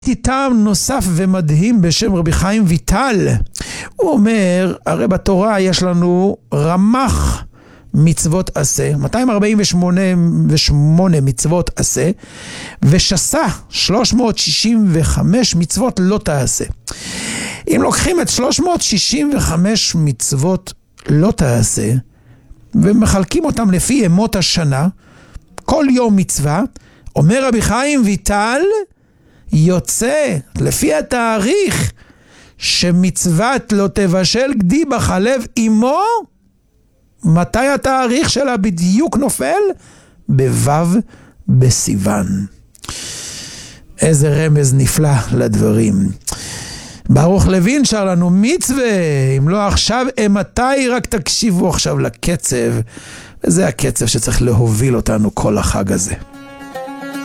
טעם נוסף ומדהים בשם רבי חיים ויטל. הוא אומר, הרי בתורה יש לנו רמ"ח מצוות עשה, 248 מצוות עשה, ושסה 365 מצוות לא תעשה. אם לוקחים את 365 מצוות לא תעשה, ומחלקים אותם לפי ימות השנה, כל יום מצווה, אומר רבי חיים ויטל, יוצא לפי התאריך שמצוות לא תבשל גדי בחלב אמו, מתי התאריך שלה בדיוק נופל? בו' בסיוון. איזה רמז נפלא לדברים. ברוך לוין שר לנו מצווה, אם לא עכשיו, מתי רק תקשיבו עכשיו לקצב, וזה הקצב שצריך להוביל אותנו כל החג הזה.